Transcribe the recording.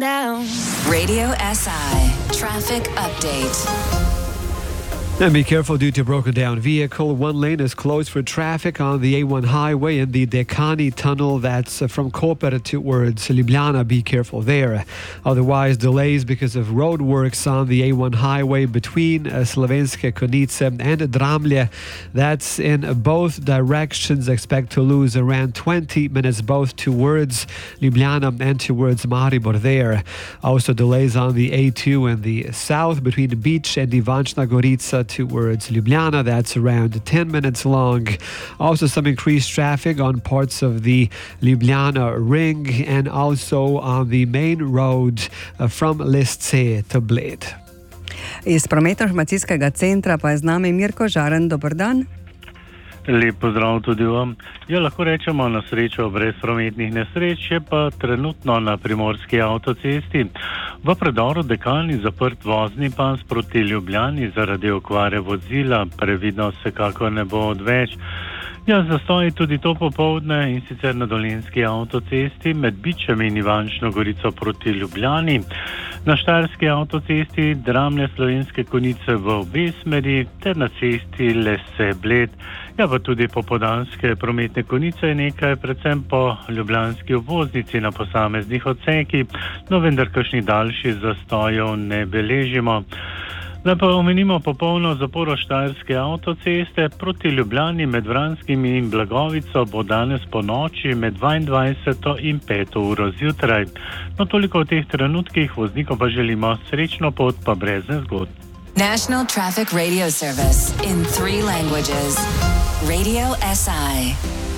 down. Radio SI traffic update. And be careful due to broken down vehicle. One lane is closed for traffic on the A1 highway in the Dekani tunnel. That's from Koper towards Ljubljana. Be careful there. Otherwise, delays because of road works on the A1 highway between Slovenske Konjice and Dramlje. That's in both directions. Expect to lose around 20 minutes both towards Ljubljana and towards Maribor there. Also delays on the A2 in the south between the beach and Ivančna Gorica towards Ljubljana. That's around 10 minutes long. Also some increased traffic on parts of the Ljubljana ring and also on the main road from Lesce to Bled. Iz prometno-informacijskega centra pa je z nami Mirko Žaren. Dober dan. Lep pozdrav tudi vam. Ja, lahko rečemo na srečo brez prometnih nesreč, je pa trenutno na primorski avtocesti. V predoru Dekani zaprt vozni pas proti Ljubljani zaradi okvare vozila, previdnost vsekakor ne bo odveč. Ja, zastoji tudi to popoldne in sicer na Dolenjski avtocesti med Bičem in Ivančno Gorico proti Ljubljani. Na Štajerski avtocesti Dramlje Slovenske Konjice v obe smeri ter na cesti Lesce Bled. Ja, pa tudi popoldanske prometne konice je nekaj, predvsem po ljubljanski obvoznici na posameznih odsekih, no vendar kakšni daljši zastojev ne beležimo. Naj pa omenimo popolno zaporo Štajerske avtoceste proti Ljubljani med Vranskimi in Blagovico bo danes po noči med 22. in 5. uro zjutraj. No, toliko v teh trenutkih, voznikom pa želimo srečno pot pa brez nezgod. National Traffic Radio Service in 3 languages. Radio SI.